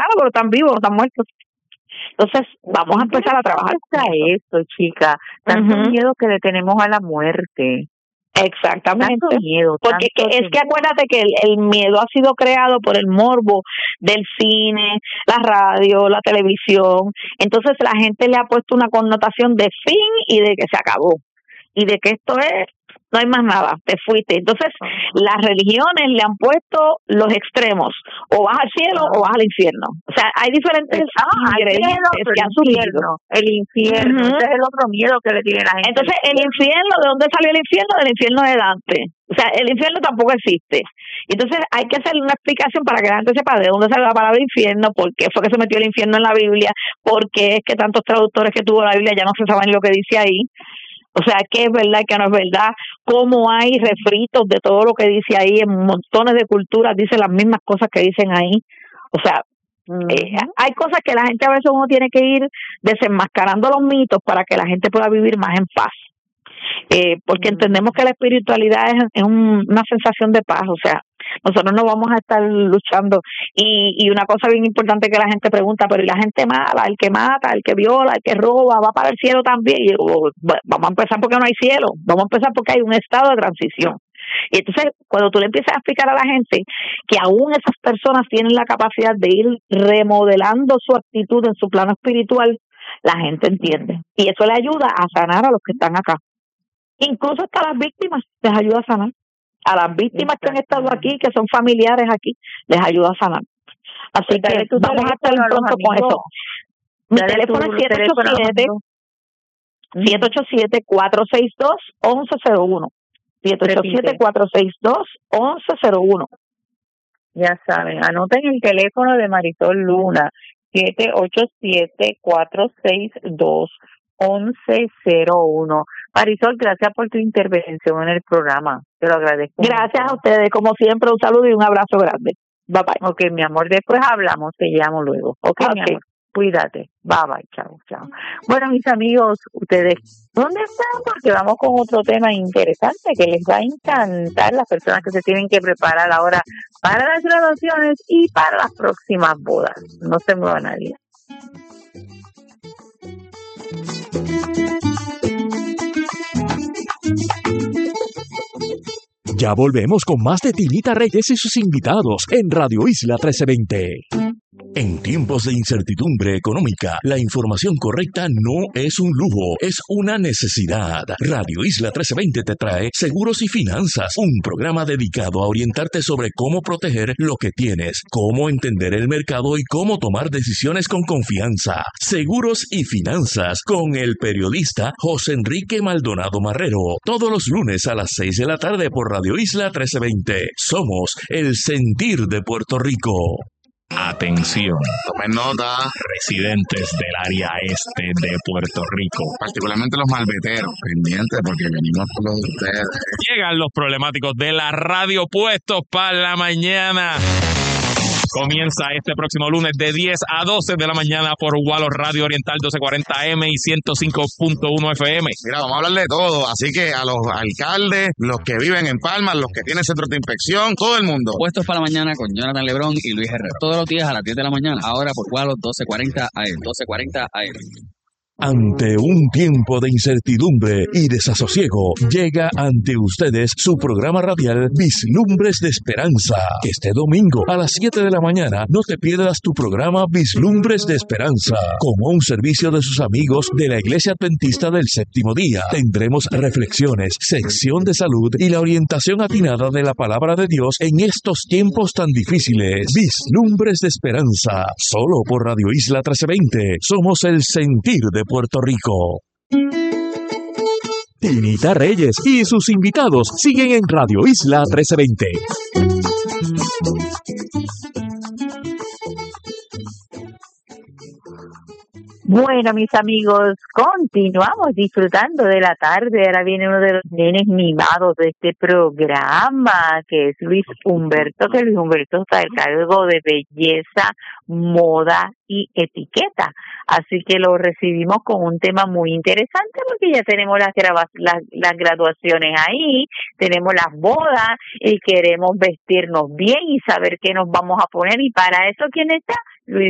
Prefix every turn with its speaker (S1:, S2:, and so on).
S1: claro, pero están vivos, no están muertos. Entonces, vamos a empezar a trabajar
S2: con eso, chica. Tanto miedo que le tenemos a la muerte.
S1: Exactamente.
S2: Tanto miedo.
S1: Porque es que acuérdate que el miedo ha sido creado por el morbo del cine, la radio, la televisión. Entonces, la gente le ha puesto una connotación de fin y de que se acabó. Y de que esto es, no hay más nada, te fuiste. Entonces, las religiones le han puesto los extremos, o vas al cielo o vas al infierno. O sea, hay diferentes ingredientes que han surgido.
S2: El infierno, ese es el otro miedo que le tiene la gente.
S1: Entonces, el infierno, ¿de dónde salió el infierno? Del infierno de Dante. O sea, el infierno tampoco existe. Entonces, hay que hacer una explicación para que la gente sepa de dónde salió la palabra infierno, por qué fue que se metió el infierno en la Biblia, por qué es que tantos traductores que tuvo la Biblia ya no se saben lo que dice ahí. O sea, qué es verdad y qué no es verdad, cómo hay refritos de todo lo que dice ahí, en montones de culturas dicen las mismas cosas que dicen ahí. O sea, hay cosas que la gente a veces uno tiene que ir desenmascarando los mitos para que la gente pueda vivir más en paz. Porque entendemos que la espiritualidad es una sensación de paz, o sea, nosotros no vamos a estar luchando. Y una cosa bien importante que la gente pregunta, pero ¿y la gente mala, el que mata, el que viola, el que roba, va para el cielo también? Y digo, vamos a empezar porque no hay cielo, vamos a empezar porque hay un estado de transición. Y entonces, cuando tú le empiezas a explicar a la gente que aún esas personas tienen la capacidad de ir remodelando su actitud en su plano espiritual, la gente entiende. Y eso le ayuda a sanar a los que están acá. Incluso hasta las víctimas les ayuda a sanar. A las víctimas que han estado aquí, que son familiares aquí, les ayuda a sanar. Así que vamos a estar pronto con eso. Mi teléfono es 787-462-1101. 787-462-1101.
S2: Ya saben, anoten el teléfono de Marisol Luna, 787-462-1101. Marisol, gracias por tu intervención en el programa. Te lo agradezco.
S1: Gracias a ustedes, como siempre, un saludo y un abrazo grande.
S2: Bye bye. Ok, mi amor, después hablamos, te llamo luego. Ok, mi amor, cuídate. Bye bye, chao, chao. Bueno, mis amigos, ustedes, ¿dónde están? Porque vamos con otro tema interesante que les va a encantar las personas que se tienen que preparar ahora para las graduaciones y para las próximas bodas. No se mueva nadie.
S3: Ya volvemos con más de Tinita Reyes y sus invitados en Radio Isla 1320. En tiempos de incertidumbre económica, la información correcta no es un lujo, es una necesidad. Radio Isla 1320 te trae Seguros y Finanzas, un programa dedicado a orientarte sobre cómo proteger lo que tienes, cómo entender el mercado y cómo tomar decisiones con confianza. Seguros y Finanzas con el periodista José Enrique Maldonado Marrero, todos los lunes a las 6 de la tarde por Radio Isla 1320. Somos el sentir de Puerto Rico.
S4: Atención, tomen nota, residentes del área este de Puerto Rico,
S5: particularmente los malveteros, pendientes porque venimos por los de ustedes.
S4: Llegan los problemáticos de la radio puestos para la mañana. Comienza este próximo lunes de 10 a 12 de la mañana por Gualo Radio Oriental 1240M y 105.1 FM.
S5: Mira, vamos a hablar de todo, así que a los alcaldes, los que viven en Palmas, los que tienen centros de inspección, todo el mundo.
S6: Puestos para la mañana con Jonathan Lebrón y Luis Herrera. Todos los días a las 10 de la mañana, ahora por Gualo 1240 AM. 1240 AM.
S3: Ante un tiempo de incertidumbre y desasosiego, llega ante ustedes su programa radial Vislumbres de Esperanza. Este domingo a las 7 de la mañana no te pierdas tu programa Vislumbres de Esperanza. Como un servicio de sus amigos de la Iglesia Adventista del Séptimo Día, tendremos reflexiones, sección de salud y la orientación atinada de la Palabra de Dios en estos tiempos tan difíciles. Vislumbres de Esperanza, solo por Radio Isla 1320. Somos el sentir de Puerto Rico. Tinita Reyes y sus invitados siguen en Radio Isla 1320.
S2: Bueno, mis amigos, continuamos disfrutando de la tarde. Ahora viene uno de los nenes mimados de este programa, que es Luis Humberto, que Luis Humberto está al cargo de belleza, moda y etiqueta. Así que lo recibimos con un tema muy interesante porque ya tenemos las graduaciones ahí, tenemos las bodas y queremos vestirnos bien y saber qué nos vamos a poner. Y para eso, ¿quién está? Luis